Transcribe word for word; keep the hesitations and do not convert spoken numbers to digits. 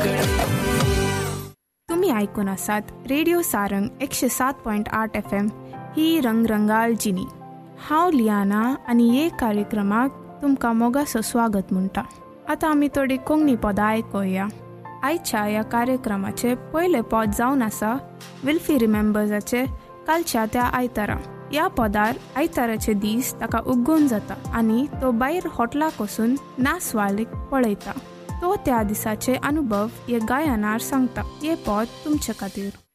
तुम्ही ऐकून आसात रेडिओ सारंग एकशे सात पॉइंट आठ एफ एम ही रंगरंगाल जिनी. हांव लियाना आनी हे कार्यक्रमाक तुमकां मोगासो स्वागत म्हणटा. आतां आमी थोडी कोंकणी पदां आयकुया. आयच्या ह्या कार्यक्रमाचे पयले पद जावन आसा विल्फी रिमेंबर्साचे कालच्या त्या आयतारा. ह्या पदार आयताराचे दीस ताका उगून जाता आनी तो भायर हॉटेलाक वचून नासवालीक पळयता. तो त्या दिसाचे अनुभव हे गायनार सांगता. हे पद तुमचे खातीर.